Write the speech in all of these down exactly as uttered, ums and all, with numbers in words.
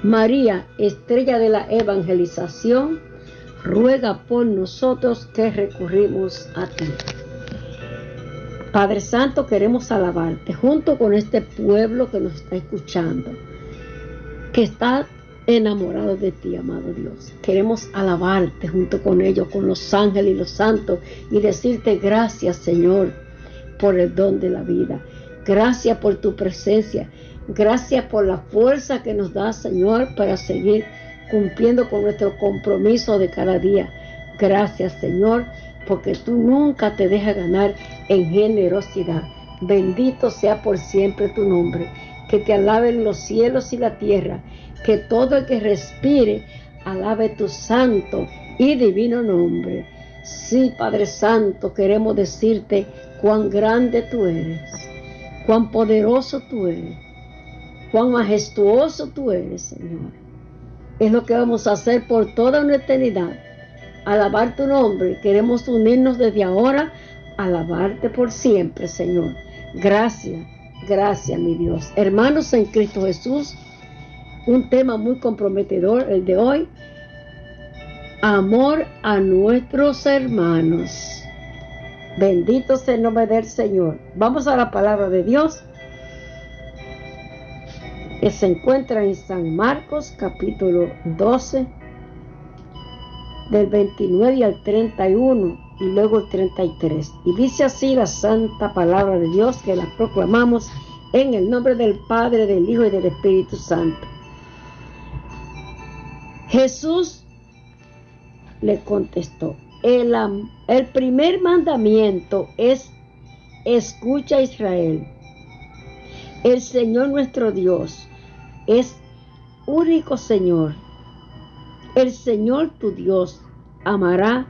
María, estrella de la evangelización, ruega por nosotros que recurrimos a ti. Padre Santo, queremos alabarte junto con este pueblo que nos está escuchando, que está enamorado de ti, amado Dios. Queremos alabarte junto con ellos, con los ángeles y los santos, y decirte gracias, Señor, por el don de la vida. Gracias por tu presencia. Gracias por la fuerza que nos da, Señor, para seguir cumpliendo con nuestro compromiso de cada día. Gracias, Señor, porque tú nunca te dejas ganar en generosidad. Bendito sea por siempre tu nombre. Que te alaben los cielos y la tierra. Que todo el que respire alabe tu santo y divino nombre. Sí, Padre Santo, queremos decirte cuán grande tú eres, cuán poderoso tú eres, cuán majestuoso tú eres, Señor. Es lo que vamos a hacer por toda una eternidad. Alabar tu nombre. Queremos unirnos desde ahora a alabarte por siempre, Señor. Gracias, gracias, mi Dios. Hermanos en Cristo Jesús, un tema muy comprometedor el de hoy. Amor a nuestros hermanos. Bendito sea el nombre del Señor. Vamos a la palabra de Dios, que se encuentra en San Marcos, capítulo doce, del veintinueve al treinta y uno, y luego el treinta y tres. Y dice así la santa palabra de Dios, que la proclamamos en el nombre del Padre, del Hijo y del Espíritu Santo. Jesús le contestó: el, el primer mandamiento es: escucha, Israel, el Señor nuestro Dios es único Señor. El Señor tu Dios amará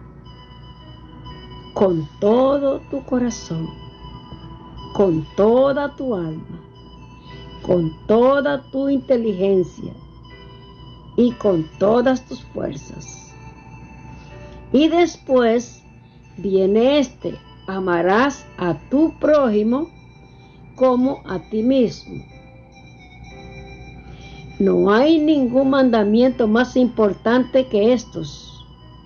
con todo tu corazón, con toda tu alma, con toda tu inteligencia y con todas tus fuerzas. Y después viene este: amarás a tu prójimo como a ti mismo. No hay ningún mandamiento más importante que estos.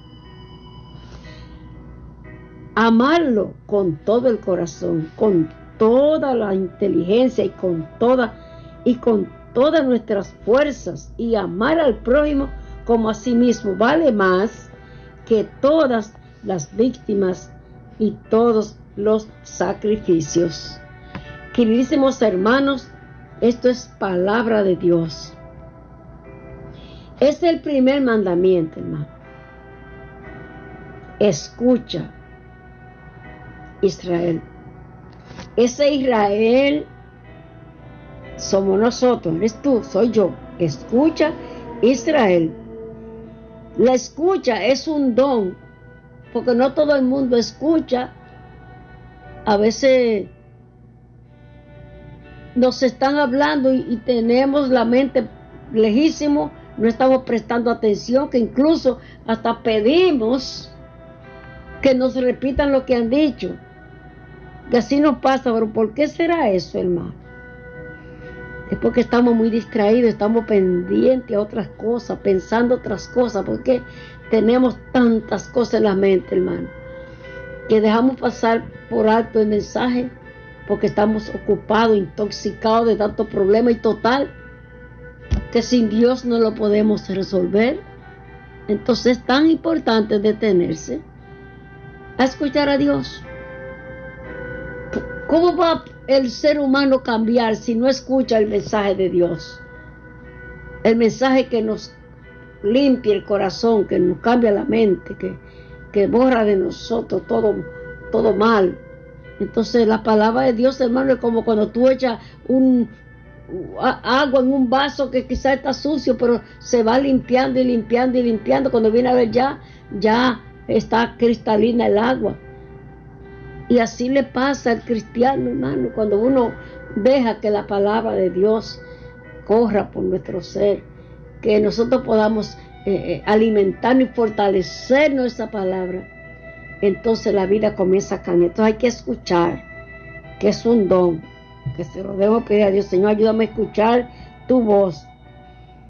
Amarlo con todo el corazón, con toda la inteligencia y con toda y con todas nuestras fuerzas, y amar al prójimo como a sí mismo vale más que todas las víctimas y todos los sacrificios. Queridísimos hermanos, esto es palabra de Dios. Es el primer mandamiento, hermano. Escucha, Israel. Ese Israel somos nosotros, eres tú, soy yo. Escucha, Israel. La escucha es un don, porque no todo el mundo escucha. A veces nos están hablando y, y tenemos la mente lejísimo, no estamos prestando atención, que incluso hasta pedimos que nos repitan lo que han dicho. Y así nos pasa. Pero ¿por qué será eso, hermano? Es porque estamos muy distraídos, estamos pendientes a otras cosas, pensando otras cosas, porque tenemos tantas cosas en la mente, hermano, que dejamos pasar por alto el mensaje, porque estamos ocupados, intoxicados de tantos problemas, y total, que sin Dios no lo podemos resolver. Entonces es tan importante detenerse a escuchar a Dios. ¿Cómo va el ser humano a cambiar si no escucha el mensaje de Dios? El mensaje que nos limpia el corazón, que nos cambia la mente, que, que borra de nosotros todo, todo mal. Entonces la palabra de Dios, hermano, es como cuando tú echas un, a, agua en un vaso que quizás está sucio, pero se va limpiando y limpiando y limpiando. Cuando viene a ver ya, ya está cristalina el agua. Y así le pasa al cristiano, hermano, cuando uno deja que la palabra de Dios corra por nuestro ser, que nosotros podamos eh, alimentarnos y fortalecernos esa palabra. Entonces la vida comienza a cambiar. Entonces hay que escuchar, que es un don, que se lo debo pedir a Dios. Señor, ayúdame a escuchar tu voz,